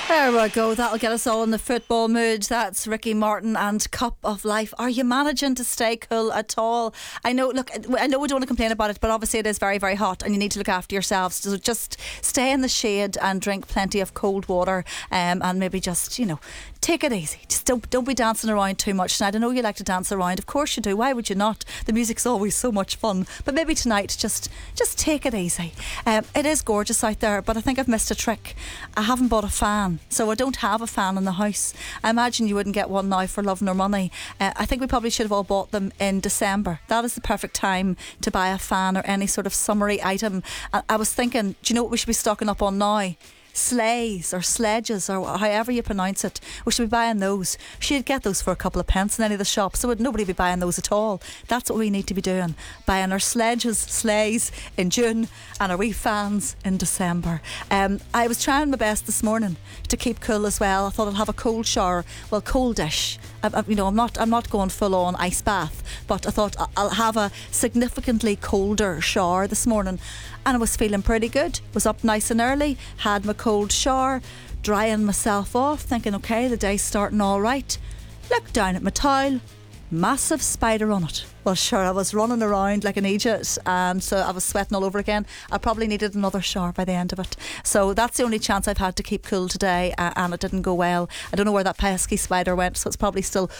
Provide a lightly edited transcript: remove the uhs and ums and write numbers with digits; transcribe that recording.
There we go. That'll get us all in the football mood. That's Ricky Martin and Cup of Life. Are you managing to stay cool at all? I know we don't want to complain about it, but obviously it is very, very hot and you need to look after yourselves. So just stay in the shade and drink plenty of cold water, and maybe just, take it easy. Just don't be dancing around too much tonight. I know you like to dance around. Of course you do. Why would you not? The music's always so much fun. But maybe tonight, just take it easy. It is gorgeous out there, but I think I've missed a trick. I haven't bought a fan. So I don't have a fan in the house. I imagine you wouldn't get one now for love nor money. I think we probably should have all bought them in December. That is the perfect time to buy a fan or any sort of summery item. I was thinking, do you know what we should be stocking up on now? Sleighs or sledges or however you pronounce it. We should be buying those. She'd get those for a couple of pence in any of the shops, so would nobody be buying those at all. That's what we need to be doing, buying our sleighs in June and our wee fans in December. I was trying my best this morning to keep cool as well. I thought I'd have a cold shower, well, coldish. I'm not going full on ice bath, but I thought I'll have a significantly colder shower this morning, and I was feeling pretty good. Was up nice and early, had my cold shower, drying myself off, thinking okay, the day's starting all right. Looked down at my towel, massive spider on it. Well, sure, I was running around like an idiot, and so I was sweating all over again. I probably needed another shower by the end of it. So that's the only chance I've had to keep cool today, and it didn't go well. I don't know where that pesky spider went, so it's probably still